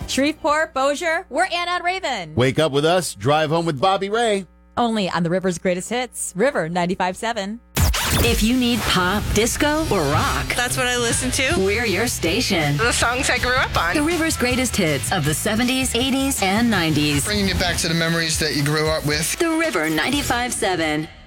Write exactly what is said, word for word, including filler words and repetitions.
Shreveport, Bossier, we're Anna and Raven. Wake up with us, drive home with Bobby Ray. Only on the River's greatest hits, River ninety-five point seven. If you need pop, disco, or rock, that's what I listen to. We're your station. The songs I grew up on. The River's greatest hits of the seventies, eighties, and nineties. Bringing you back to the memories that you grew up with. The River ninety-five point seven.